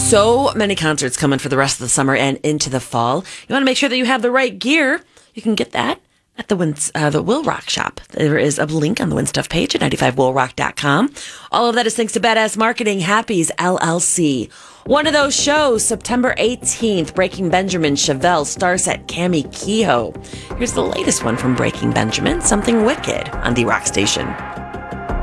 So many concerts coming for the rest of the summer and into the fall. You want to make sure that you have the right gear. You can get that at the Will Rock shop. There is a link on the WinStuff page at 95willrock.com. All of that is thanks to Badass Marketing, Happy's LLC. One of those shows, September 18th, Breaking Benjamin, Chevelle, Starset, Cami Kehoe. Here's the latest one from Breaking Benjamin, Something Wicked on the Rock Station.